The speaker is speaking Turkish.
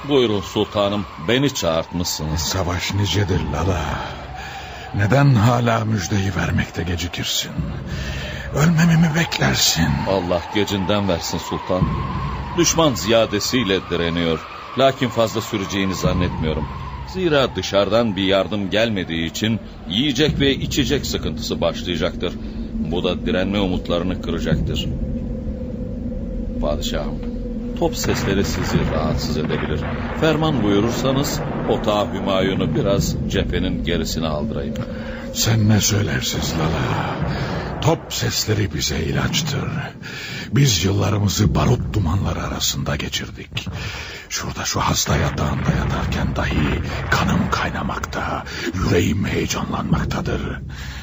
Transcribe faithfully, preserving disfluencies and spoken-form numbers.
Buyurun sultanım, beni çağırtmışsınız. Savaş nicedir Lala. Neden hala müjdeyi vermekte gecikirsin? Ölmemi mi beklersin? Allah gecinden versin sultan. Düşman ziyadesiyle direniyor. Lakin fazla süreceğini zannetmiyorum. Zira dışarıdan bir yardım gelmediği için yiyecek ve içecek sıkıntısı başlayacaktır. Bu da direnme umutlarını kıracaktır. Padişahım, top sesleri sizi rahatsız edebilir. Ferman buyurursanız otağı Hümayun'u biraz cephenin gerisine aldırayım. Sen ne söylersiz Lala? Top sesleri bize ilaçtır. Biz yıllarımızı barut dumanları arasında geçirdik. Şurada şu hasta yatağında yatarken dahi kanım kaynamakta, yüreğim heyecanlanmaktadır.